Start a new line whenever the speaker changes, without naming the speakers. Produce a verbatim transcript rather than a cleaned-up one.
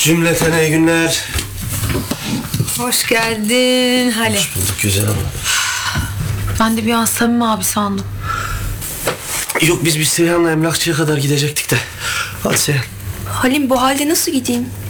Cümleten iyi günler.
Hoş geldin Hale.
Hoş bulduk güzel hanım.
Ben de bir an Samim abi sandım.
Yok biz bir Seyhan'la emlakçıya kadar gidecektik de. Hadi Seyhan.
Halim bu halde nasıl gideyim?